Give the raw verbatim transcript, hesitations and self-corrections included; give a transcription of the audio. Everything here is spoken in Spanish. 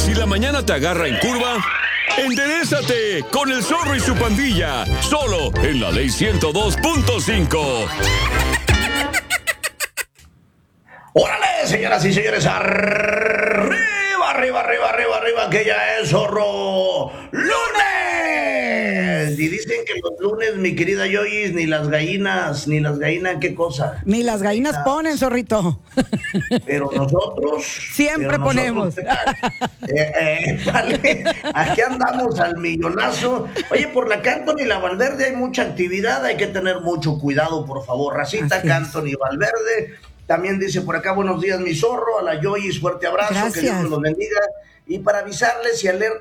Si la mañana te agarra en curva, enderézate con el Zorro y su pandilla, solo en la Ley ciento dos punto cinco. ¡Órale, señoras y señores! ¡Arriba, arriba, arriba, arriba, arriba! Que ya es Zorro lunes. Y dicen que los lunes, mi querida Joyce, ni las gallinas, ni las gallinas, ¿qué cosa? Ni las gallinas Ah, ponen, zorrito. Pero nosotros... Siempre pero nosotros, ponemos. eh, eh, vale, aquí andamos al millonazo. Oye, por la Canton y la Valverde hay mucha actividad, hay que tener mucho cuidado, por favor. Racita, Así es. Canton y Valverde. También dice por acá, buenos días, mi zorro. A la Joyce, fuerte abrazo, que Dios Gracias. me los bendiga. Y para avisarles y alertar